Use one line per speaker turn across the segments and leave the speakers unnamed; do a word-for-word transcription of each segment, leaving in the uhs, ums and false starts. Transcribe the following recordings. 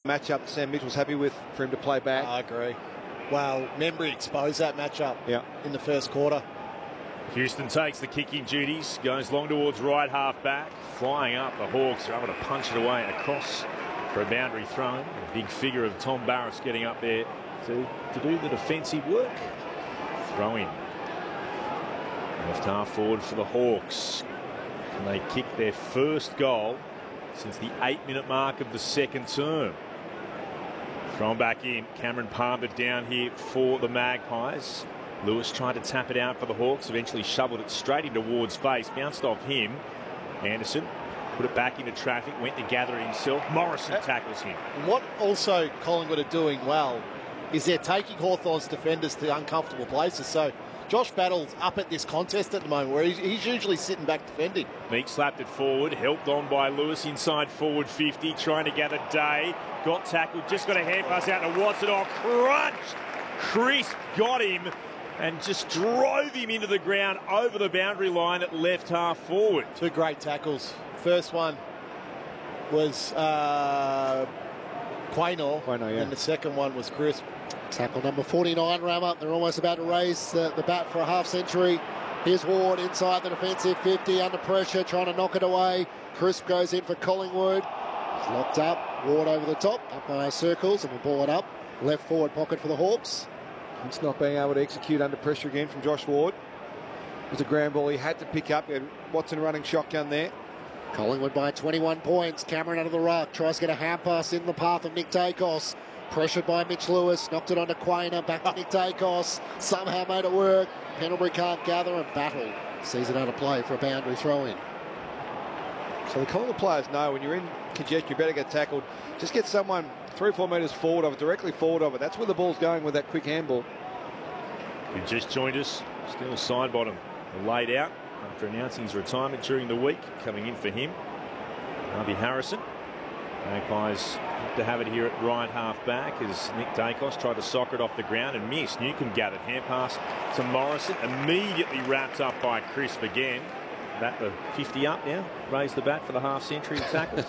matchup Sam Mitchell's happy with for him to play back.
I agree. Well, Membry exposed that matchup
yeah.
in the first quarter.
Houston takes the kicking duties, goes long towards right half back, flying up. The Hawks are able to punch it away and across for a boundary throw. A big figure of Tom Barrass getting up there to, to do the defensive work. Throw in. Left half forward for the Hawks. And they kick their first goal since the eight-minute mark of the second term. Thrown back in. Cameron Palmer down here for the Magpies. Lewis tried to tap it out for the Hawks, eventually shoveled it straight into Ward's face, bounced off him. Anderson put it back into traffic, went to gather it himself. Morrison uh, tackles him.
What also Collingwood are doing well is they're taking Hawthorn's defenders to uncomfortable places. So Josh Battle's up at this contest at the moment, where he's, he's usually sitting back defending.
Meek slapped it forward, helped on by Lewis inside forward fifty, trying to gather Day. Got tackled, just got a hand pass out to Watson. Oh, crunched! Crisp got him and just drove him into the ground over the boundary line at left half forward.
Two great tackles. First one was uh, Quaynor,
Quaynor yeah.
and the second one was Crisp.
Tackle number forty-nine, Rammer. They're almost about to raise uh, the bat for a half century. Here's Ward inside the defensive fifty, under pressure, trying to knock it away. Crisp goes in for Collingwood. He's locked up. Ward over the top, up by circles, and we'll ball it up. Left forward pocket for the Hawks.
It's not being able to execute under pressure again from Josh Ward. It was a ground ball he had to pick up. He had Watson running shotgun there.
Collingwood by twenty-one points. Cameron out of the ruck. Tries to get a hand pass in the path of Nick Dacos. Pressured by Mitch Lewis. Knocked it onto Quaynor. Back to Nick Dacos. Somehow made it work. Pendlebury can't gather, and Battle sees it out of play for a boundary throw-in.
So the Collingwood players know when you're in congestion, you better get tackled. Just get someone three or four metres forward of it, directly forward of it. That's where the ball's going with that quick handball.
You just joined us. Still side bottom laid out after announcing his retirement during the week. Coming in for him, Harvey Harrison. Magpies hope to have it here at right half back as Nick Dacos tried to soccer it off the ground and missed. Newcomb gathered hand pass to Morrison, immediately wrapped up by Crisp again. That the fifty up now. Raise the bat for the half century of tackles.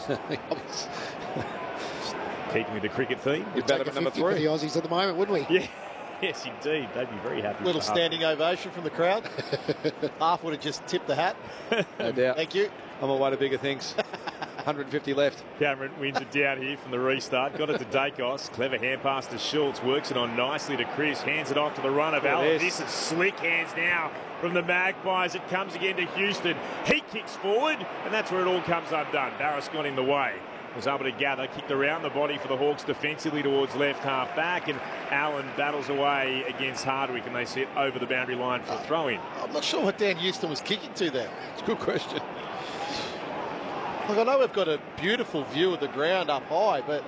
Keeping with the cricket theme.
We'd take a number three for the Aussies at the moment, wouldn't we?
Yeah. Yes, indeed. They'd be very happy.
Little standing ovation from the crowd. Half would have just tipped the hat.
No doubt.
Thank you.
I'm on way to bigger things. one hundred fifty left.
Cameron wins it down here from the restart. Got it to Dacos. Clever hand pass to Schultz. Works it on nicely to Chris. Hands it off to the runner. Ballard. This is slick hands now from the Magpies. It comes again to Houston. He kicks forward, and that's where it all comes undone. Barrass got in the way. Was able to gather, kicked around the body for the Hawks defensively towards left half back, and Allen battles away against Hardwick, and they sit over the boundary line for a throw in.
I'm not sure what Dan Houston was kicking to there.
It's a good question.
Look, I know we've got a beautiful view of the ground up high, but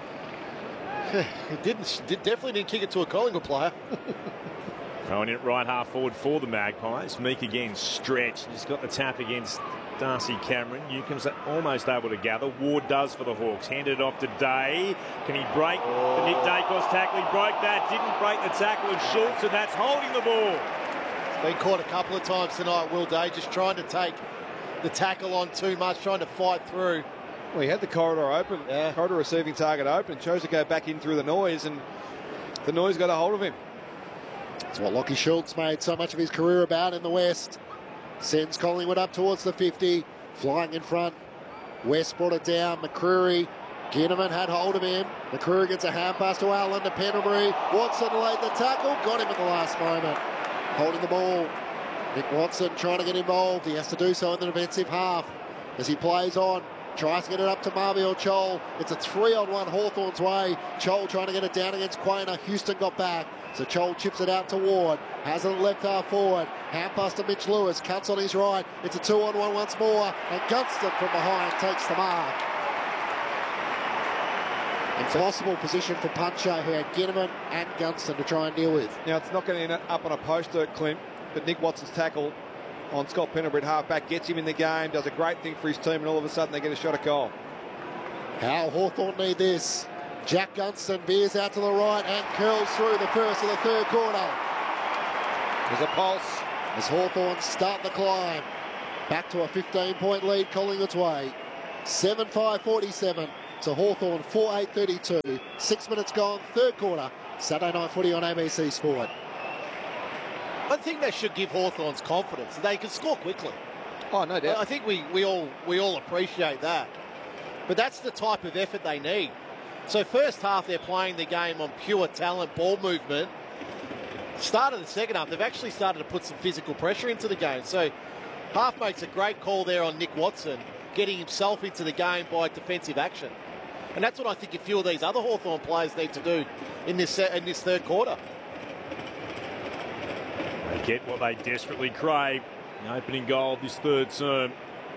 it didn't. It definitely didn't kick it to a Collingwood player.
Throwing it right half forward for the Magpies. Meek again stretched. He's got the tap against Darcy Cameron. Newcomb's almost able to gather. Ward does for the Hawks. Handed it off to Day. Can he break oh. the Nick Dacos tackle? He broke that. Didn't break the tackle of Schultz, and that's holding the ball.
It's been caught a couple of times tonight, Will Day, just trying to take the tackle on too much, trying to fight through.
Well, he had the corridor open, yeah. corridor receiving target open, chose to go back in through the noise, and the noise got a hold of him.
That's what Lockie Schultz made so much of his career about in the West. Sends Collingwood up towards the fifty, flying in front. West brought it down. McCreary, Ginnivan had hold of him. McCreary gets a hand pass to Allen to Pendlebury. Watson laid the tackle, got him at the last moment. Holding the ball. Nick Watson trying to get involved. He has to do so in the defensive half as he plays on. Tries to get it up to Marviel Chol. It's a three on one Hawthorn's way. Chol trying to get it down against Quaynor. Houston got back. So Chol chips it out to Ward. Has it left half forward. Hand pass to Mitch Lewis. Cuts on his right. It's a two on one once more. And Gunston from behind takes the mark. Impossible position for Puncher, who had Ginnivan and Gunston to try and deal with.
Now, it's not going to end up on a poster, Clint, but Nick Watson's tackle on Scott Pendlebury at half-back gets him in the game, does a great thing for his team, and all of a sudden they get a shot at goal.
How Hawthorn need this. Jack Gunston veers out to the right and curls through the first of the third quarter.
There's a pulse.
As Hawthorn start the climb. Back to a fifteen point lead Collingwood's way. seven five forty-seven. to Hawthorn, four eight thirty-two. Six minutes gone, third quarter. Saturday Night Footy on A B C Sport.
I think they should give Hawthorns confidence. They can score quickly.
Oh, no doubt.
I think we, we all we all appreciate that. But that's the type of effort they need. So first half, they're playing the game on pure talent, ball movement. Start of the second half, they've actually started to put some physical pressure into the game. So half makes a great call there on Nick Watson, getting himself into the game by defensive action. And that's what I think a few of these other Hawthorn players need to do in this in this third quarter.
They get what they desperately crave. The opening goal of this third term.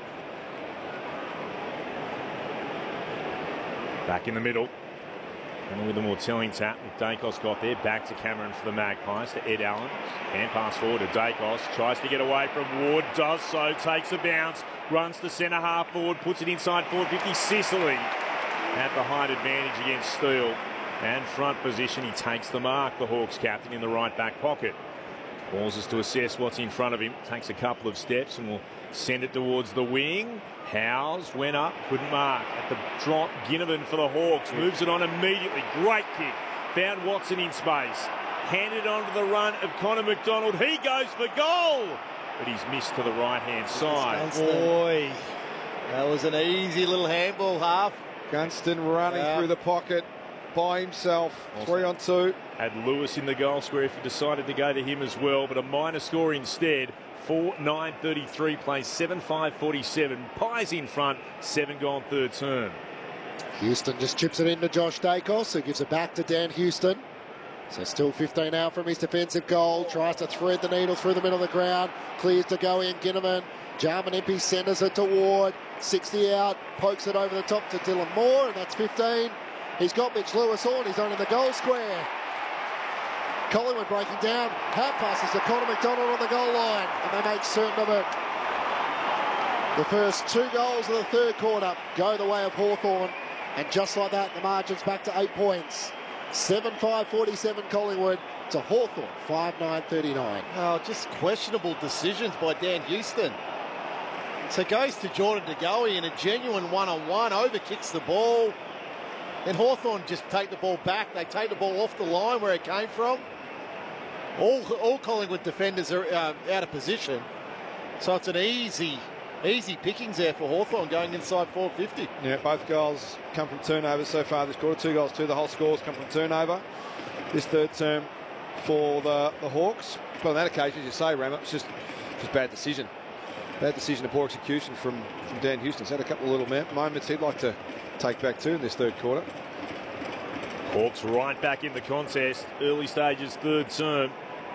Back in the middle. And with a more telling tap, Dacos got there. Back to Cameron for the Magpies, to Ed Allen. And pass forward to Dacos. Tries to get away from Ward. Does so. Takes a bounce. Runs to centre half forward. Puts it inside forward fifty. Sicily at the height advantage against Steele. And front position. He takes the mark. The Hawks captain in the right back pocket. Pauses to assess what's in front of him. Takes a couple of steps and will send it towards the wing. Howes went up, couldn't mark. At the drop, Ginnivan for the Hawks. Moves it on immediately. Great kick. Found Watson in space. Handed on to the run of Connor McDonald. He goes for goal. But he's missed to the right-hand side.
Boy, that was an easy little handball half.
Gunston running
Yeah.
through the pocket by himself.
Also
Three on two.
Had Lewis in the goal square if he decided to go to him as well, but a minor score instead. four nine thirty-three plays seven five forty-seven. Pies in front, seven gone third term.
Houston just chips it into Josh Dacos, who gives it back to Dan Houston. So still fifteen out from his defensive goal. Tries to thread the needle through the middle of the ground. Clears to go in Ginnivan. Jarman Impey centres it to Ward. sixty out. Pokes it over the top to Dylan Moore, and that's fifteen. He's got Mitch Lewis on. He's on in the goal square. Collingwood breaking down. Half passes to Connor McDonald on the goal line, and they make certain of it. The first two goals of the third quarter go the way of Hawthorn, and just like that, the margin's back to eight points. seven five forty-seven Collingwood to Hawthorn, five nine thirty-nine.
Oh, just questionable decisions by Dan Houston. So goes to Jordan De Goey in a genuine one-on-one, overkicks the ball. Then Hawthorn just take the ball back. They take the ball off the line where it came from. All, all Collingwood defenders are uh, out of position. So it's an easy, easy pickings there for Hawthorn going inside four fifty.
Yeah, both goals come from turnovers so far this quarter. Two goals, two. The whole scores come from turnover. This third term for the, the Hawks. But on that occasion, as you say, Ram, it's just, just bad decision. Bad decision and poor execution from, from Dan Houston. He's had a couple of little moments he'd like to take back too in this third quarter.
Hawks right back in the contest. Early stages, third term.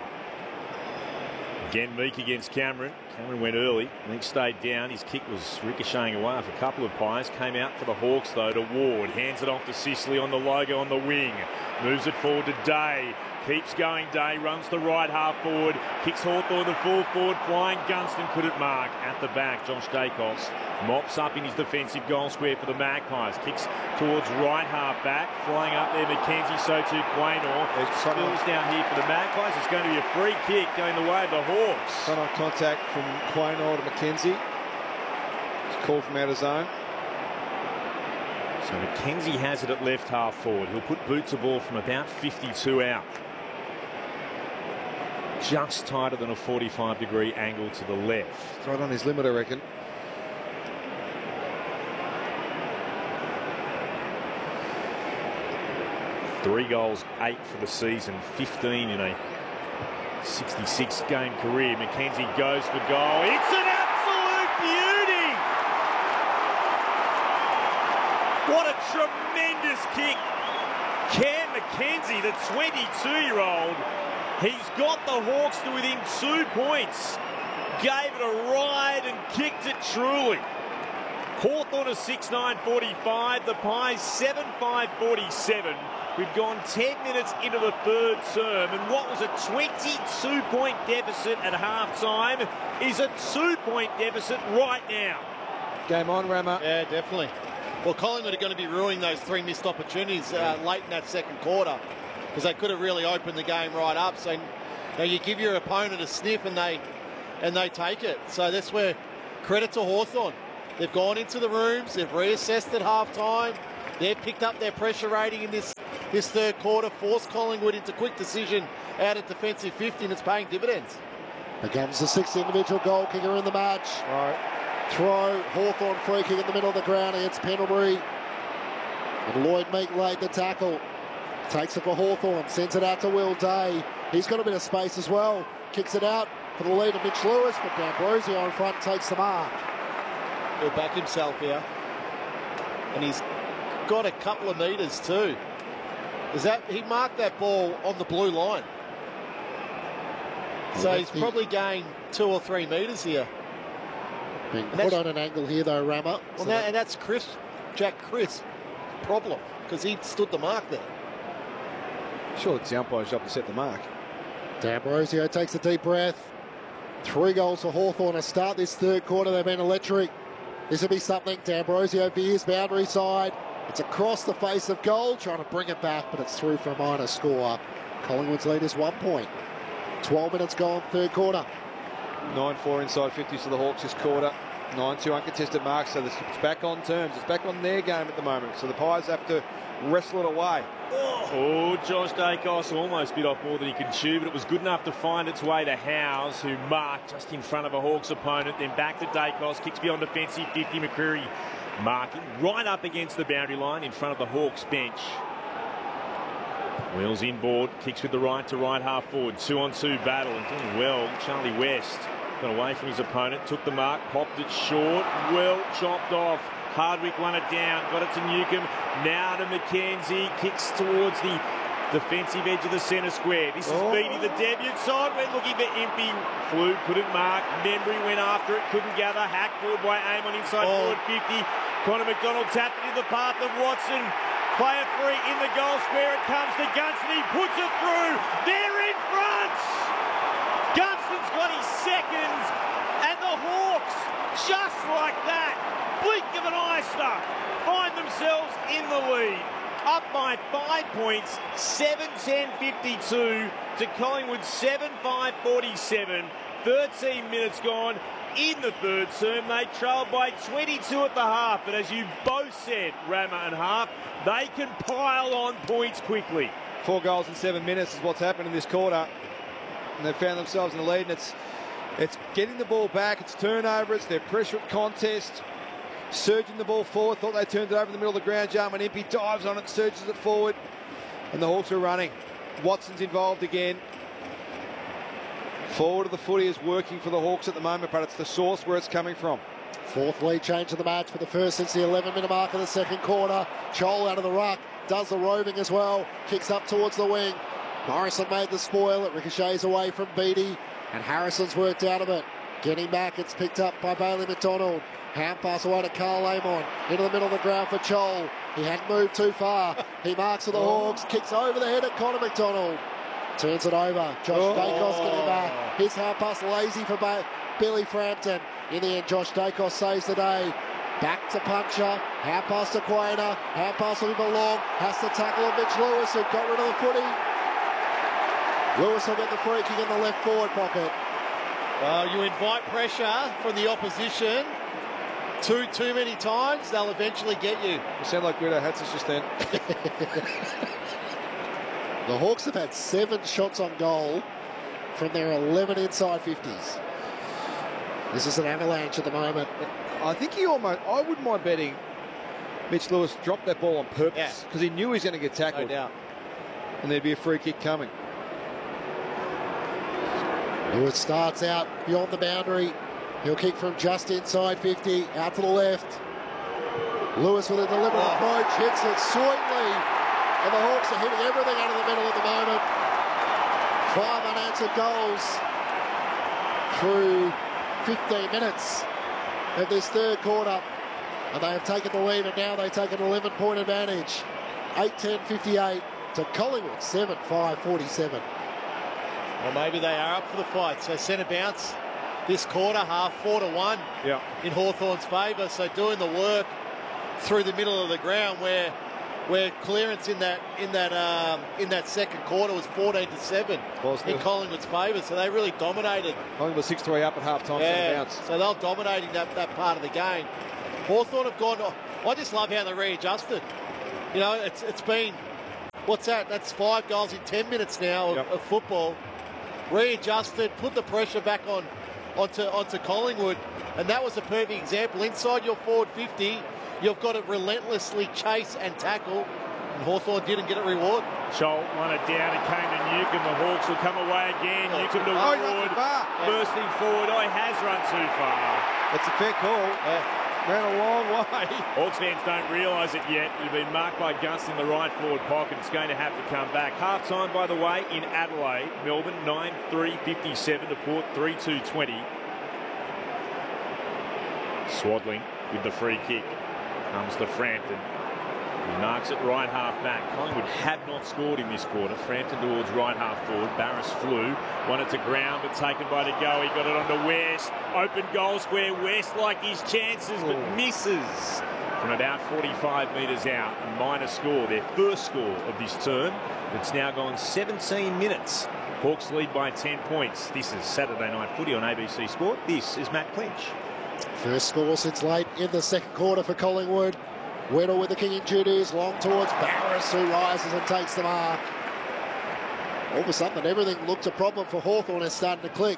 Again, Meek against Cameron. Cameron went early. Meek stayed down. His kick was ricocheting away off a couple of pies. Came out for the Hawks, though, to Ward. Hands it off to Sicily on the logo on the wing. Moves it forward to Day. Keeps going, Day. Runs the right half forward. Kicks Hawthorn the full forward. Flying Gunston couldn't mark. At the back, Josh Dacos mops up in his defensive goal square for the Magpies. Kicks towards right half back. Flying up there, McKenzie, so too Quaynor. Spills down here for the Magpies. It's going to be a free kick going the way of the Hawks.
Front on contact from Quaynor to McKenzie. It's called from out of zone.
So McKenzie has it at left half forward. He'll put boots a ball from about fifty-two out. Just tighter than a forty-five degree angle to the left.
It's right on his limit, I reckon.
Three goals, eight for the season, fifteen in a sixty-six game career. McKenzie goes for goal. It's an absolute beauty! What a tremendous kick. Cam McKenzie, the twenty-two-year-old, he's got the Hawks to within two points. Gave it a ride and kicked it truly. Hawthorn a six nine forty-five, the Pies seven five forty-seven. We've gone ten minutes into the third term, and what was a twenty-two point deficit at half-time is a two-point deficit right now.
Game on, Rammer.
Yeah, definitely. Well, Collingwood are going to be ruining those three missed opportunities uh, late in that second quarter, because they could have really opened the game right up. So you know, you give your opponent a sniff and they and they take it. So that's where credit to Hawthorn. They've gone into the rooms, they've reassessed at half time, They've picked up their pressure rating in this, this third quarter, forced Collingwood into quick decision out at defensive fifty, and it's paying dividends.
Becomes the sixth individual goal kicker in the match.
Right.
Throw, Hawthorn free kick in the middle of the ground against Pendlebury. And Lloyd Meek laid the tackle. Takes it for Hawthorn, sends it out to Will Day. He's got a bit of space as well. Kicks it out for the lead of Mitch Lewis, but D'Ambrosio in front takes the mark.
He'll back himself here. And he's got a couple of metres too. Is that he marked that ball on the blue line? So
Yeah,
he's
he-
probably gained two or three metres here.
Being
And
put
that's-
on an angle here though, Rammer.
Well,
So
that,
that-
and that's Chris, Jack Crisp problem, because he stood the mark there.
Sure, it's the umpire's job to set the mark.
D'Ambrosio takes a deep breath. Three goals for Hawthorn to start this third quarter. They've been electric. This will be something. D'Ambrosio veers boundary side. It's across the face of goal, trying to bring it back, but it's through for a minor score. Collingwood's lead is one point. twelve minutes gone, third quarter.
nine four inside fifties for the Hawks this quarter. nine two uncontested marks, so it's back on terms. It's back on their game at the moment. So the Pies have to wrestle it away.
Oh, Josh Dacos almost bit off more than he could chew, but it was good enough to find its way to Howes, who marked just in front of a Hawks opponent. Then back to Dacos, kicks beyond defensive fifty. McCreary marking right up against the boundary line in front of the Hawks bench. Wheels inboard, kicks with the right to right half forward. Two on two battle and doing well. Charlie West got away from his opponent, took the mark, popped it short, well chopped off. Hardwick won it down, got it to Newcomb, now to McKenzie, kicks towards the defensive edge of the centre square. This is
Oh.
beating the debut side. We're looking for Impey. Flew, couldn't mark. Membry went after it, couldn't gather. Hacked forward by Amon inside
Oh.
forward fifty. Connor McDonald tapped it in the path of Watson. Player free in the goal square. It comes to Gunston. He puts it through. They're in front. Gunston's got his seconds. And the Hawks, just like that, blink of an eye stuff, find themselves in the lead. Up by five points, seven ten fifty-two to Collingwood seven five forty-seven. thirteen minutes gone in the third term. They trailed by twenty-two at the half, but as you both said, Rammer and Half, they can pile on points quickly.
Four goals in seven minutes is what's happened in this quarter. And they've found themselves in the lead, and it's, it's getting the ball back, it's turnover, it's their pressure at contest. Surging the ball forward, thought they turned it over in the middle of the ground. Jarman Impey dives on it, surges it forward, and the Hawks are running. Watson's involved again. Forward of the footy is working for the Hawks at the moment, but it's the source where it's coming from.
Fourth lead change of the match for the first since the eleven minute mark of the second quarter. Chol out of the ruck, does the roving as well, kicks up towards the wing. Morrison made the spoil, it ricochets away from Beattie, and Harrison's worked out of it. Getting back, it's picked up by Bailey McDonald. Hand pass away to Carl Amon. Into the middle of the ground for Chol. He hadn't moved too far. He marks for the Hawks. Kicks over the head at Connor McDonald. Turns it over. Josh
Oh.
Dacos getting back. His hand pass lazy for ba- Billy Frampton. In the end, Josh Dacos saves the day. Back to Puncher. Hand pass to Quainer. Hand pass will belong. Has to tackle Mitch Lewis, who got rid of the footy. Lewis will get the free kick in the left forward pocket.
Well, you invite pressure from the opposition too too many times, they'll eventually get you.
You sound like Guido Hatzis just then.
The Hawks have had seven shots on goal from their eleven inside fifties. This is an avalanche at the moment.
I think he almost, I wouldn't mind betting Mitch Lewis dropped that ball on
Yeah.
purpose because he knew he was going to get
No
tackled
doubt.
and there'd be a free kick coming.
Lewis starts out beyond the boundary. He'll kick from just inside fifty, out to the left. Lewis with a deliberate
Oh.
approach, hits it sweetly. And the Hawks are hitting everything out of the middle at the moment. Five unanswered goals through fifteen minutes of this third quarter. And they have taken the lead, and now they take an eleven point advantage. eight ten fifty-eight to Collingwood, seven five forty-seven.
Well, maybe they are up for the fight. So centre bounce this quarter, half four to one
Yeah.
in Hawthorn's favour. So doing the work through the middle of the ground, where where clearance in that in that um, in that second quarter was fourteen to seven
Was
in
the-
Collingwood's favour. So they really dominated.
Collingwood was six three up at half time.
Yeah,
Bounce.
so they're dominating that, that part of the game. Hawthorn have gone. I just love how they readjusted. You know, it's it's been, what's that? That's five goals in ten minutes now of,
Yep.
of football. Readjusted, put the pressure back on onto onto Collingwood, and that was a perfect example. Inside your forward fifty, you've got to relentlessly chase and tackle, and Hawthorn didn't get a reward.
Scholl won it down. It came to Newcombe. The Hawks will come away again.
Oh,
Newcombe to
oh, he ran
Ward.
too far.
Bursting forward. Oh, he has run too far.
That's a fair call.
Yeah.
Ran a long way.
Hawks fans don't realise it yet. You've been marked by Gus in the right forward pocket. It's going to have to come back. Half time, by the way, in Adelaide. Melbourne nine three fifty-seven to Port three two twenty. Swaddling with the free kick. Comes to Frampton. He marks it right half back. Collingwood have not scored in this quarter. Frampton towards right half forward. Barris flew. Wanted to ground, but taken by De Goey. Got it onto West. Open goal square. West like his chances, but misses from about forty-five metres out. A minor score. Their first score of this term. It's now gone seventeen minutes. Hawks lead by ten points. This is Saturday Night Footy on A B C Sport. This is Matt Clinch.
First score since late in the second quarter for Collingwood. Weddle with the king in duties, long towards Barris, who rises and takes the mark. All of a sudden, everything looked a problem for Hawthorn. Is starting to click.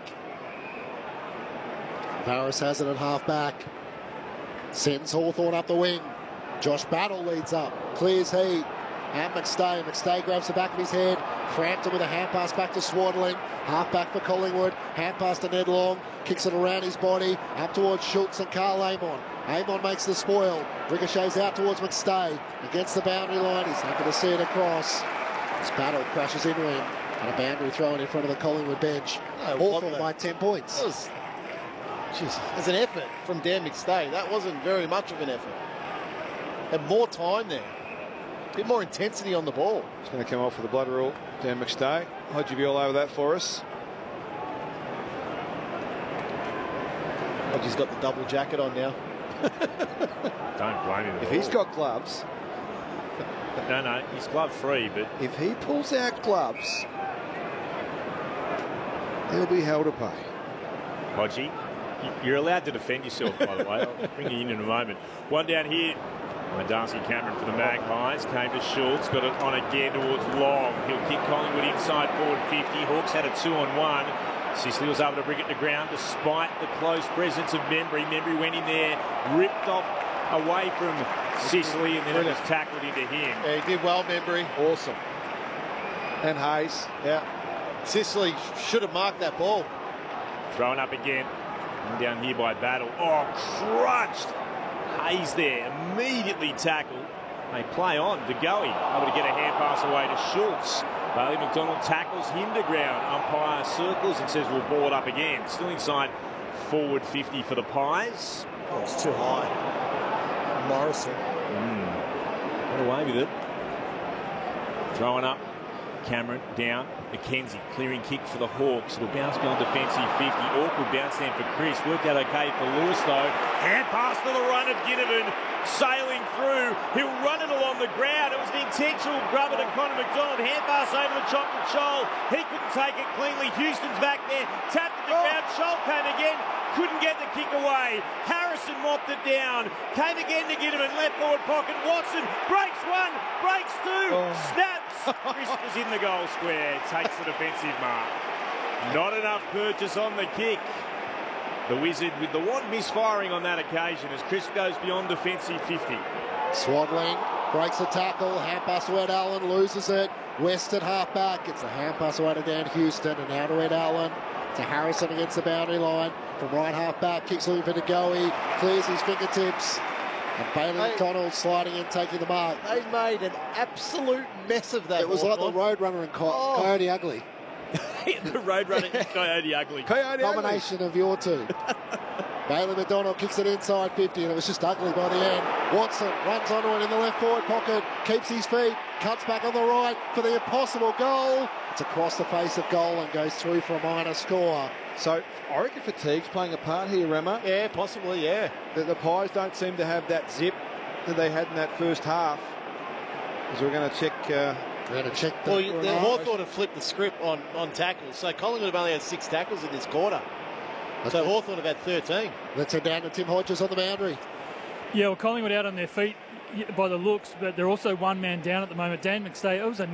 Barris has it at half back. Sends Hawthorn up the wing. Josh Battle leads up, clears heat. And McStay. McStay grabs the back of his head. Frampton with a hand pass back to Swaddling. Half back for Collingwood. Hand pass to Ned Long. Kicks it around his body. Up towards Schultz and Carl Amon. Amon makes the spoil. Ricochets out towards McStay. Against the boundary line. He's happy to see it across. This Battle crashes inwind. And a boundary thrown in front of the Collingwood bench.
No,
Hawthorn
what
by
the-
ten points.
That was, geez, as an effort from Dan McStay, that wasn't very much of an effort. Had more time there. A bit more intensity on the ball.
It's going to come off with the blood rule. Dan McStay. How'd you be all over that for us?
Hodgie's got the double jacket on now.
Don't blame him. at
If he's
all.
got gloves,
No, no, he's glove free, but
if he pulls out gloves, he'll be held to pay.
Hodgie, you're allowed to defend yourself, by the way. I'll bring you in in a moment. One down here by Darcy Cameron for the Magpies. Came to Schultz, got it on again towards Long. He'll kick Collingwood inside forward fifty. Hawks had a two on one. Sicily was able to bring it to ground despite the close presence of Membry. Membry went in there, ripped off away from Sicily, and then it was tackled into him.
Yeah, he did well, Membry.
Awesome. And Hayes.
Yeah. Sicily should have marked that ball.
Thrown up again. And down here by Battle. Oh, crushed. Hayes there, immediately tackled. They play on. De Goey able to get a hand pass away to Schultz. Bailey McDonald tackles him to ground. Umpire circles and says we'll ball it up again. Still inside forward fifty for the Pies.
Oh, it's too high. Morrison.
Mm. Got away with it. Throwing up. Cameron down. McKenzie clearing kick for the Hawks. It'll bounce beyond defensive fifty. Awkward bounce then for Chris. Worked out okay for Lewis though. Hand pass to the run of Ginnivan. Sailing through. He'll run it along the ground. It was an intentional grubber to Connor McDonald. Hand pass over the top to Scholl. He couldn't take it cleanly. Houston's back there. Tapped at the ground. Scholl came again. Couldn't get the kick away. Harrison mopped it down. Came again to Ginnivan. Left forward pocket. Watson breaks one. Breaks two.
Oh.
Snaps. Chris was in the goal square. Takes the defensive mark. Not enough purchase on the kick. The Wizard with the one misfiring on that occasion as Chris goes beyond defensive fifty.
Swaddling breaks the tackle. Hand pass to Ed Allen. Loses it. West at half back. Gets the hand pass away to Dan Houston. And now to Ed Allen. To Harrison against the boundary line. From right half back. Kicks looking for De Goey. Clears his fingertips. And Bailey
They-
McDonald sliding in, taking the mark.
They made an absolute mess of that.
It was like the Roadrunner and Co-
Oh.
Coyote Ugly.
The Roadrunner and Coyote Ugly.
Coyote Ugly.
Combination of your two. Bailey McDonald kicks it inside fifty, and it was just ugly by the end. Watson runs onto it in the left forward pocket, keeps his feet, cuts back on the right for the impossible goal. It's across the face of goal and goes through for a minor score.
So I reckon fatigue's playing a part here, Rema.
Yeah, possibly, yeah.
The, the Pies don't seem to have that zip that they had in that first half. As we're going to check. Uh,
We're going to check the.
Well,
for an
the
eye.
Hawthorn have flipped the script on, on tackles. So Collingwood have only had six tackles in this quarter. So
Okay.
Hawthorn have had thirteen.
Let's head down to Tim Hodges on the boundary.
Yeah, well, Collingwood out on their feet by the looks, but they're also one man down at the moment. Dan McStay, it was a